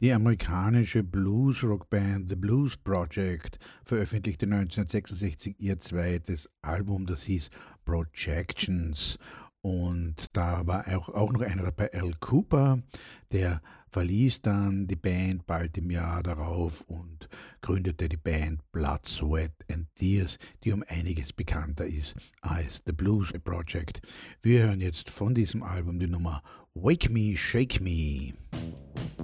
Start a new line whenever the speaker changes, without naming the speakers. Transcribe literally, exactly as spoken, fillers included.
Die amerikanische Blues-Rockband The Blues Project veröffentlichte neunzehnhundertsechsundsechzig ihr zweites Album, das hieß Projections. Und da war auch, auch noch einer dabei, Al Cooper, der verließ dann die Band bald im Jahr darauf und gründete die Band Blood, Sweat and Tears, die um einiges bekannter ist als The Blues Project. Wir hören jetzt von diesem Album die Nummer Wake Me, Shake Me.